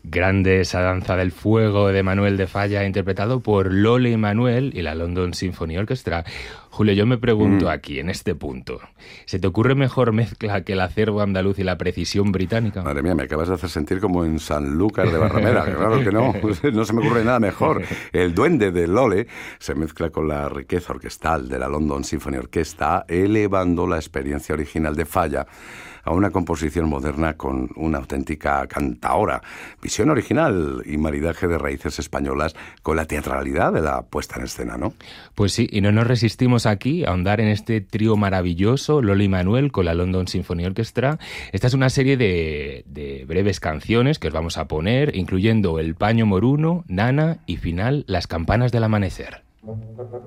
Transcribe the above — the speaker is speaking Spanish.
Grande esa danza del fuego de Manuel de Falla, interpretado por Lole y Manuel y la London Symphony Orchestra. Julio, yo me pregunto aquí, en este punto, ¿se te ocurre mejor mezcla que el acervo andaluz y la precisión británica? Madre mía, me acabas de hacer sentir como en Sanlúcar de Barrameda. Claro que no, no se me ocurre nada mejor. El duende de Lole se mezcla con la riqueza orquestal de la London Symphony Orchestra, elevando la experiencia original de Falla a una composición moderna con una auténtica cantaora, visión original y maridaje de raíces españolas con la teatralidad de la puesta en escena, ¿no? Pues sí, y no nos resistimos aquí a ahondar en este trío maravilloso, Lole y Manuel, con la London Symphony Orchestra. Esta es una serie de breves canciones que os vamos a poner, incluyendo El paño moruno, Nana y final Las campanas del amanecer.